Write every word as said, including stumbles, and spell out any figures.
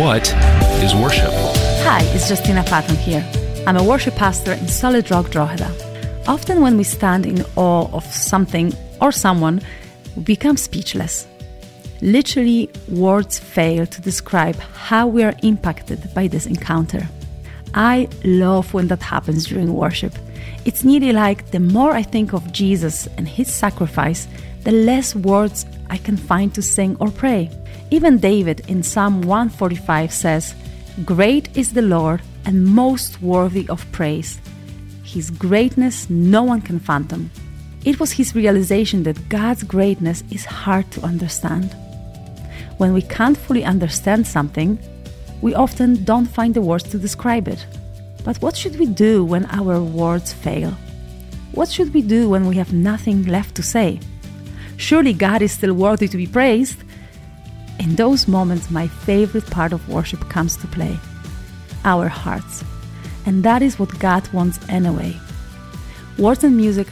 What is worship? Hi, it's Justina Patton here. I'm a worship pastor in Solid Rock, Drogheda. Often when we stand in awe of something or someone, we become speechless. Literally, words fail to describe how we are impacted by this encounter. I love when that happens during worship. It's nearly like the more I think of Jesus and his sacrifice, the less words I can find to sing or pray. Even David in Psalm one forty-five says, "Great is the Lord and most worthy of praise. His greatness no one can fathom." It was his realization that God's greatness is hard to understand. When we can't fully understand something, we often don't find the words to describe it. But what should we do when our words fail? What should we do when we have nothing left to say? Surely God is still worthy to be praised. In those moments, my favorite part of worship comes to play: our hearts. And that is what God wants anyway. Words and music